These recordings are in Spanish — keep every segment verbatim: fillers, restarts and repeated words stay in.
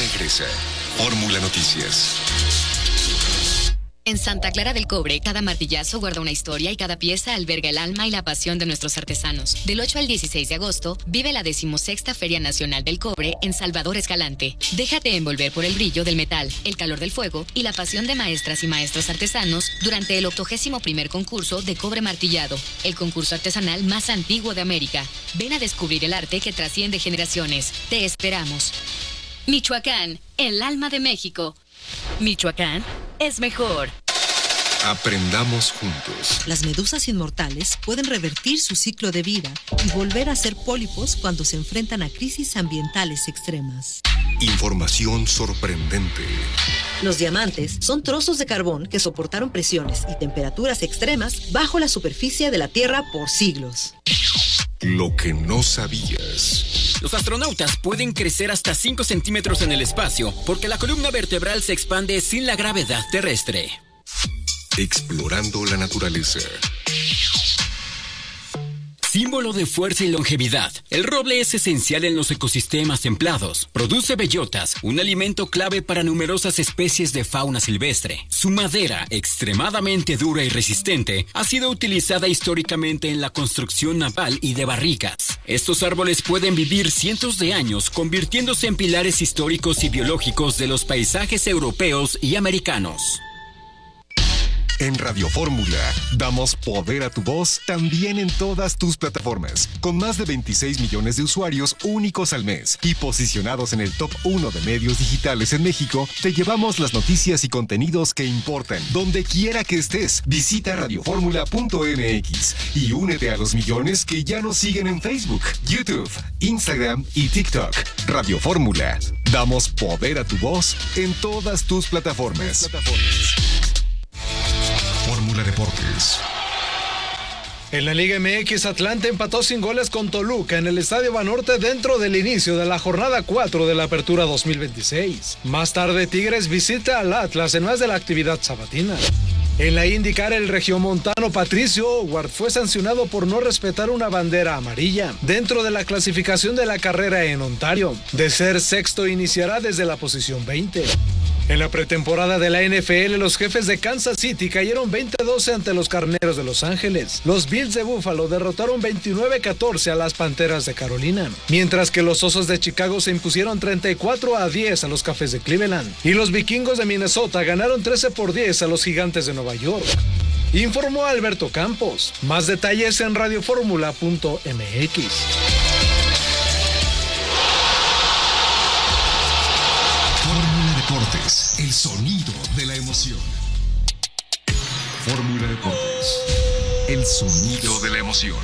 regresa. Fórmula Noticias. En Santa Clara del Cobre, cada martillazo guarda una historia y cada pieza alberga el alma y la pasión de nuestros artesanos. Del ocho al dieciséis de agosto, vive la decimosexta Feria Nacional del Cobre en Salvador Escalante. Déjate envolver por el brillo del metal, el calor del fuego y la pasión de maestras y maestros artesanos durante el octogésimo primer concurso de cobre martillado, el concurso artesanal más antiguo de América. Ven a descubrir el arte que trasciende generaciones. Te esperamos. Michoacán, el alma de México. Michoacán es mejor. Aprendamos juntos. Las medusas inmortales pueden revertir su ciclo de vida y volver a ser pólipos cuando se enfrentan a crisis ambientales extremas. Información sorprendente. Los diamantes son trozos de carbón que soportaron presiones y temperaturas extremas bajo la superficie de la Tierra por siglos. Lo que no sabías. Los astronautas pueden crecer hasta cinco centímetros en el espacio porque la columna vertebral se expande sin la gravedad terrestre. Explorando la naturaleza. Símbolo de fuerza y longevidad, el roble es esencial en los ecosistemas templados. Produce bellotas, un alimento clave para numerosas especies de fauna silvestre. Su madera, extremadamente dura y resistente, ha sido utilizada históricamente en la construcción naval y de barricas. Estos árboles pueden vivir cientos de años, convirtiéndose en pilares históricos y biológicos de los paisajes europeos y americanos. En Radio Fórmula, damos poder a tu voz también en todas tus plataformas, con más de veintiséis millones de usuarios únicos al mes y posicionados en el top uno de medios digitales en México. Te llevamos las noticias y contenidos que importan, donde quiera que estés. Visita radioformula punto m x y únete a los millones que ya nos siguen en Facebook, YouTube, Instagram y TikTok. Radio Fórmula, damos poder a tu voz en todas tus plataformas. Fórmula Deportes. En la Liga M X, Atlante empató sin goles con Toluca en el Estadio Banorte dentro del inicio de la jornada cuatro de la Apertura dos mil veintiséis. Más tarde, Tigres visita al Atlas en más de la actividad sabatina. En la IndyCar, el regiomontano Patricio Howard fue sancionado por no respetar una bandera amarilla dentro de la clasificación de la carrera en Ontario. De ser sexto, iniciará desde la posición veinte. En la pretemporada de la N F L, los Jefes de Kansas City cayeron veinte a doce ante los Carneros de Los Ángeles. Los Bills de Buffalo derrotaron veintinueve a catorce a las Panteras de Carolina, mientras que los Osos de Chicago se impusieron treinta y cuatro a diez a los Cafés de Cleveland. Y los Vikingos de Minnesota ganaron trece por diez a los Gigantes de Nueva York. Informó Alberto Campos. Más detalles en radioformula punto m x. Deportes, el sonido de la emoción. Fórmula Deportes, el sonido de la emoción.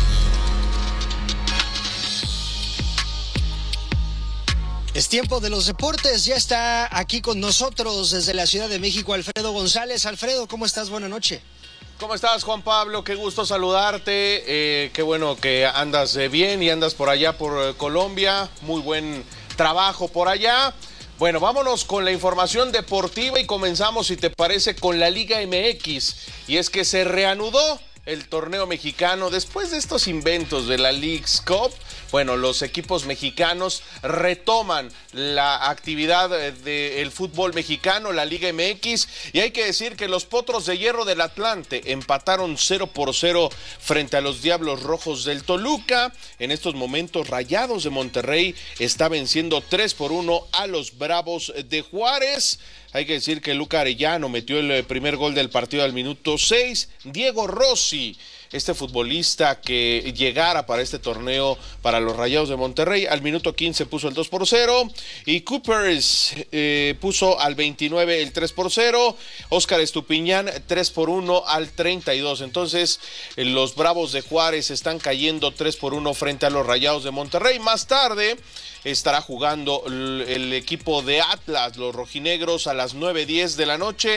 Es tiempo de los deportes, ya está aquí con nosotros desde la Ciudad de México Alfredo González. Alfredo, ¿cómo estás? Buenas noches. ¿Cómo estás, Juan Pablo? Qué gusto saludarte, eh, qué bueno que andas eh, bien y andas por allá por eh, Colombia, muy buen trabajo por allá. Bueno, vámonos con la información deportiva y comenzamos, si te parece, con la Liga M X. Y es que se reanudó el torneo mexicano después de estos inventos de la Leagues Cup. Bueno, los equipos mexicanos retoman la actividad del fútbol mexicano, la Liga M X, y hay que decir que los Potros de Hierro del Atlante empataron cero por cero frente a los Diablos Rojos del Toluca. En estos momentos, Rayados de Monterrey está venciendo tres por uno a los Bravos de Juárez. Hay que decir que Luca Arellano metió el primer gol del partido al minuto seis. Diego Rossi, este futbolista que llegara para este torneo para los Rayados de Monterrey, al minuto quince puso el dos por cero. Y Coopers eh, puso al veintinueve el tres por cero. Óscar Estupiñán tres por uno al treinta y dos. Entonces, eh, los Bravos de Juárez están cayendo tres por uno frente a los Rayados de Monterrey. Más tarde estará jugando el, el equipo de Atlas, los rojinegros, a las nueve diez de la noche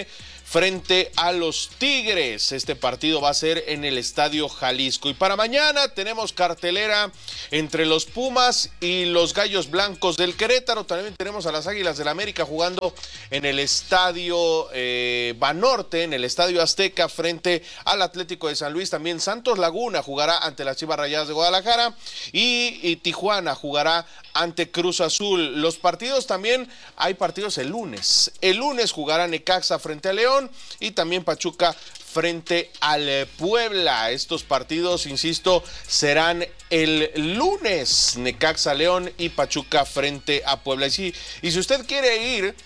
frente a los Tigres. Este partido va a ser en el Estadio Jalisco. Y para mañana tenemos cartelera entre los Pumas y los Gallos Blancos del Querétaro. También tenemos a las Águilas del América jugando en el Estadio eh, Banorte, en el Estadio Azteca, frente al Atlético de San Luis. También Santos Laguna jugará ante las Chivas Rayadas de Guadalajara y, y Tijuana jugará ante Cruz Azul. Los partidos también, hay partidos el lunes. El lunes jugará Necaxa frente a León y también Pachuca frente al Puebla. Estos partidos, insisto, serán el lunes. Necaxa, León y Pachuca frente a Puebla. Y si, y si usted quiere ir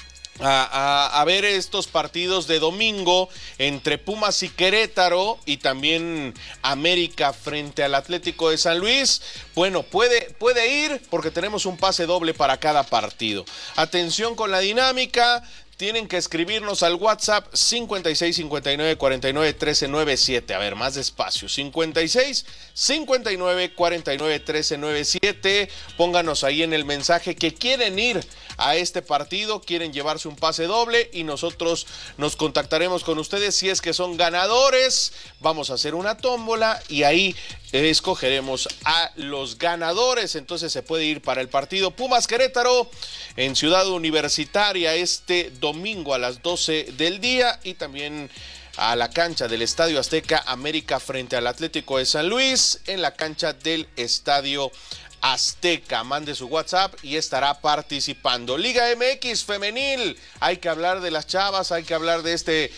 A, a, a ver estos partidos de domingo entre Pumas y Querétaro y también América frente al Atlético de San Luis, bueno, puede, puede ir porque tenemos un pase doble para cada partido. Atención con la dinámica. Tienen que escribirnos al WhatsApp cincuenta y seis, cincuenta y nueve, cuarenta y nueve, trece, noventa y siete. A ver, más despacio. cincuenta y seis, cincuenta y nueve, cuarenta y nueve, trece, noventa y siete. Pónganos ahí en el mensaje que quieren ir a este partido, quieren llevarse un pase doble y nosotros nos contactaremos con ustedes si es que son ganadores. Vamos a hacer una tómbola y ahí escogeremos a los ganadores. Entonces se puede ir para el partido Pumas Querétaro en Ciudad Universitaria este domingo a las doce del día y también a la cancha del Estadio Azteca América frente al Atlético de San Luis en la cancha del Estadio Azteca. Mande su WhatsApp y estará participando. Liga M X femenil, hay que hablar de las chavas, hay que hablar de este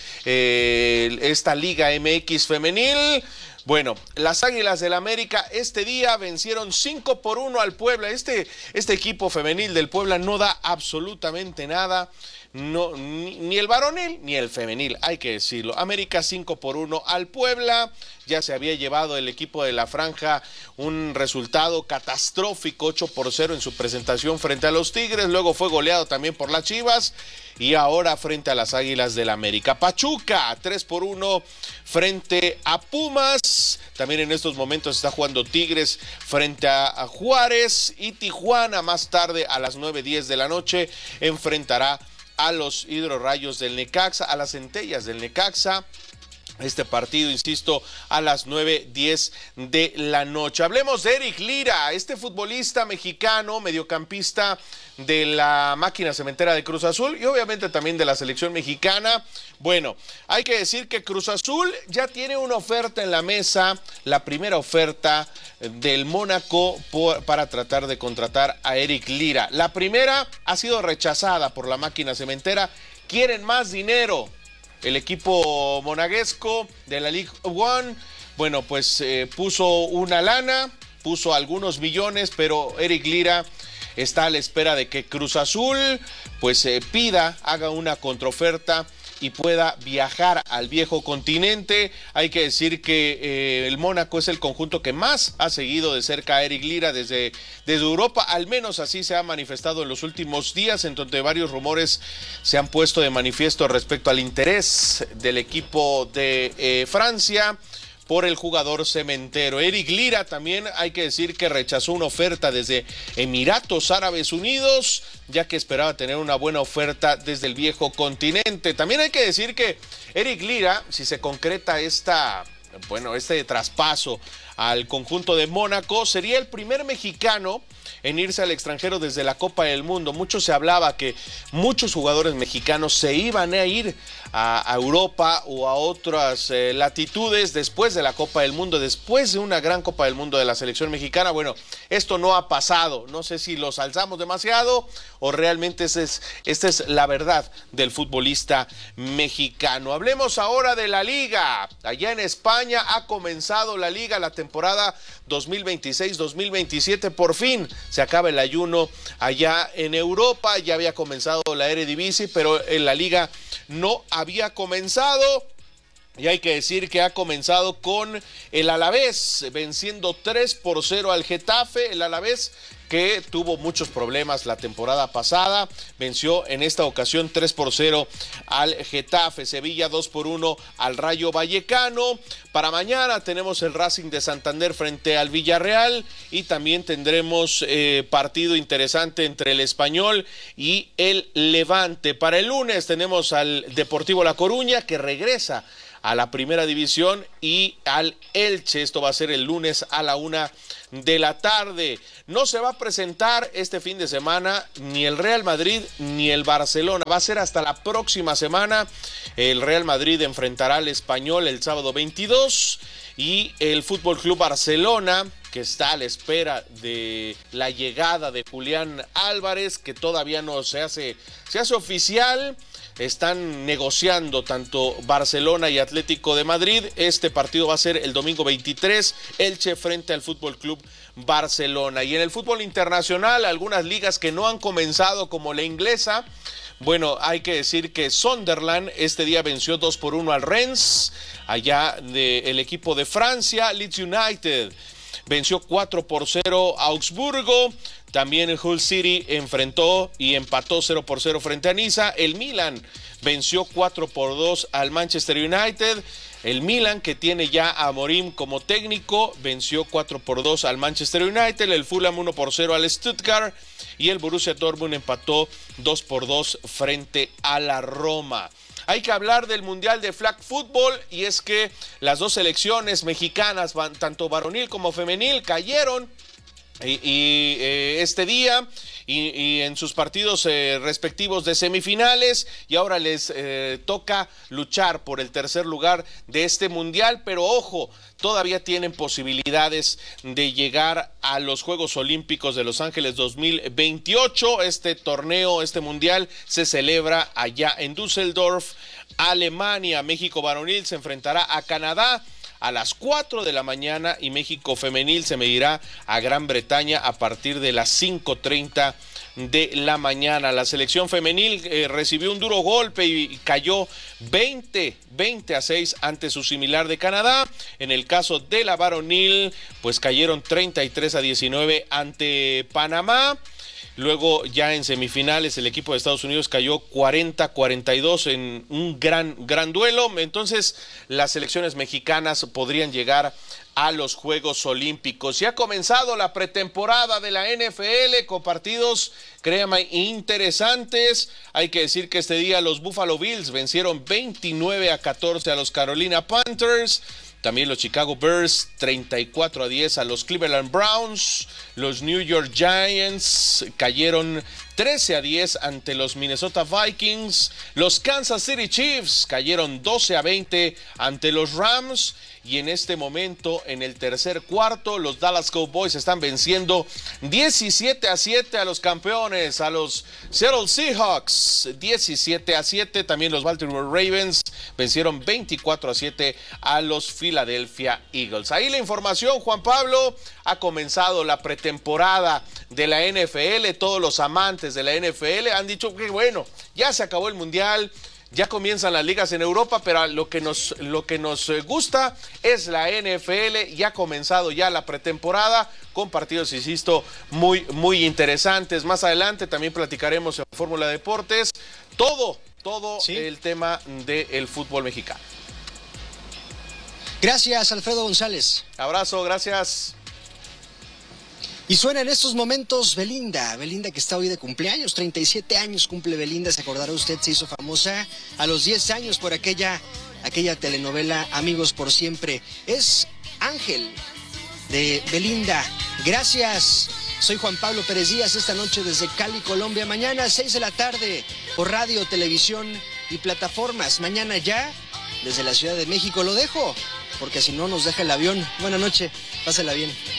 eh, esta Liga M X femenil. Bueno, las Águilas del América este día vencieron cinco por uno al Puebla. Este, este equipo femenil del Puebla no da absolutamente nada. No, ni, ni el varonil ni el femenil, hay que decirlo. América cinco por uno al Puebla. Ya se había llevado el equipo de la Franja un resultado catastrófico, ocho por cero en su presentación frente a los Tigres. Luego fue goleado también por las Chivas. Y ahora frente a las Águilas del América. Pachuca, tres por uno frente a Pumas. También en estos momentos está jugando Tigres frente a Juárez. Y Tijuana más tarde a las nueve diez de la noche enfrentará a los Hidrorrayos del Necaxa, a las Centellas del Necaxa. Este partido, insisto, a las nueve diez de la noche. Hablemos de Eric Lira, este futbolista mexicano, mediocampista de la máquina cementera de Cruz Azul y obviamente también de la selección mexicana. Bueno, hay que decir que Cruz Azul ya tiene una oferta en la mesa, la primera oferta del Mónaco por, para tratar de contratar a Eric Lira. La primera ha sido rechazada por la máquina cementera, quieren más dinero. El equipo monegasco de la League One, bueno, pues eh, puso una lana, puso algunos millones, pero Eric Lira está a la espera de que Cruz Azul pues eh, pida, haga una contraoferta y pueda viajar al viejo continente. Hay que decir que eh, el Mónaco es el conjunto que más ha seguido de cerca a Eric Lira desde, desde Europa, al menos así se ha manifestado en los últimos días, en donde varios rumores se han puesto de manifiesto respecto al interés del equipo de eh, Francia por el jugador cementero. Eric Lira también hay que decir que rechazó una oferta desde Emiratos Árabes Unidos, ya que esperaba tener una buena oferta desde el viejo continente. También hay que decir que Eric Lira, si se concreta esta, bueno, este traspaso al conjunto de Mónaco, sería el primer mexicano en irse al extranjero desde la Copa del Mundo. Mucho se hablaba que muchos jugadores mexicanos se iban a ir a, a Europa o a otras eh, latitudes después de la Copa del Mundo, después de una gran Copa del Mundo de la selección mexicana. Bueno, esto no ha pasado. No sé si los alzamos demasiado o realmente esa es, esta es la verdad del futbolista mexicano. Hablemos ahora de la Liga. Allá en España ha comenzado la Liga, la temporada dos mil veintiséis dos mil veintisiete. Por fin se acaba el ayuno allá en Europa. Ya había comenzado la Eredivisie, pero en la Liga no había comenzado. Y hay que decir que ha comenzado con el Alavés, venciendo tres por cero al Getafe. El Alavés que tuvo muchos problemas la temporada pasada. Venció en esta ocasión tres por cero al Getafe. Sevilla dos por uno al Rayo Vallecano. Para mañana tenemos el Racing de Santander frente al Villarreal y también tendremos eh, partido interesante entre el Español y el Levante. Para el lunes tenemos al Deportivo La Coruña, que regresa a la primera división, y al Elche. Esto va a ser el lunes a la una de la tarde. No se va a presentar este fin de semana ni el Real Madrid ni el Barcelona. Va a ser hasta la próxima semana. El Real Madrid enfrentará al Español el sábado veintidós y el Fútbol Club Barcelona, que está a la espera de la llegada de Julián Álvarez, que todavía no se hace, se hace oficial. Están negociando tanto Barcelona y Atlético de Madrid. Este partido va a ser el domingo veintitrés, Elche frente al Fútbol Club Barcelona. Y en el fútbol internacional, algunas ligas que no han comenzado, como la inglesa. Bueno, hay que decir que Sunderland este día venció dos por uno al Rennes, allá del equipo de Francia. Leeds United venció cuatro por cero a Augsburgo. También el Hull City enfrentó y empató cero por cero frente a Niza. El Milan venció cuatro por dos al Manchester United. El Milan, que tiene ya a Amorim como técnico, venció cuatro por dos al Manchester United. El Fulham uno por cero al Stuttgart. Y el Borussia Dortmund empató dos por dos frente a la Roma. Hay que hablar del Mundial de Flag Football, y es que las dos selecciones mexicanas, tanto varonil como femenil, cayeron y, y eh, este día y, y en sus partidos eh, respectivos de semifinales, y ahora les eh, toca luchar por el tercer lugar de este mundial. Pero ojo, todavía tienen posibilidades de llegar a los Juegos Olímpicos de Los Ángeles dos mil veintiocho. Este torneo, este mundial, se celebra allá en Düsseldorf, Alemania. México varonil se enfrentará a Canadá a las cuatro de la mañana y México femenil se medirá a Gran Bretaña a partir de las cinco treinta de la mañana. La selección femenil eh, recibió un duro golpe y cayó veinte a seis ante su similar de Canadá. En el caso de la varonil, pues cayeron treinta y tres a diecinueve ante Panamá. Luego, ya en semifinales, el equipo de Estados Unidos cayó cuarenta a cuarenta y dos en un gran, gran duelo. Entonces, las selecciones mexicanas podrían llegar a los Juegos Olímpicos. Ya ha comenzado la pretemporada de la N F L con partidos, créanme, interesantes. Hay que decir que este día los Buffalo Bills vencieron veintinueve a catorce a los Carolina Panthers. También los Chicago Bears treinta y cuatro a diez a los Cleveland Browns. Los New York Giants cayeron trece a diez ante los Minnesota Vikings. Los Kansas City Chiefs cayeron doce a veinte ante los Rams. Y en este momento, en el tercer cuarto, los Dallas Cowboys están venciendo diecisiete a siete a los campeones, a los Seattle Seahawks, diecisiete a siete. También los Baltimore Ravens vencieron veinticuatro a siete a los Philadelphia Eagles. Ahí la información, Juan Pablo. Ha comenzado la pretemporada de la N F L. Todos los amantes de la N F L han dicho que bueno, ya se acabó el Mundial. Ya comienzan las ligas en Europa, pero lo que nos, lo que nos gusta es la N F L. Ya ha comenzado ya la pretemporada con partidos, insisto, muy, muy interesantes. Más adelante también platicaremos en Fórmula Deportes todo, todo ¿Sí? el tema del fútbol mexicano. Gracias, Alfredo González. Abrazo, gracias. Y suena en estos momentos Belinda, Belinda que está hoy de cumpleaños, treinta y siete años cumple Belinda, se acordará usted, se hizo famosa a los diez años por aquella, aquella telenovela Amigos por Siempre. Es Ángel de Belinda. Gracias, soy Juan Pablo Pérez Díaz, esta noche desde Cali, Colombia. Mañana seis de la tarde por radio, televisión y plataformas. Mañana ya desde la Ciudad de México. Lo dejo porque si no nos deja el avión. Buenas noches, pásela bien.